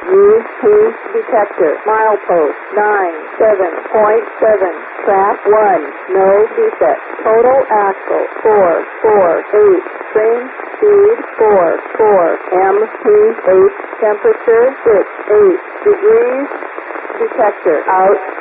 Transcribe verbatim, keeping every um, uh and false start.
U P detector. Milepost nine seven point seven. Track one. No defect. Total axle four four eight. Train speed four four. M P H temperature six eight degrees. Detector out.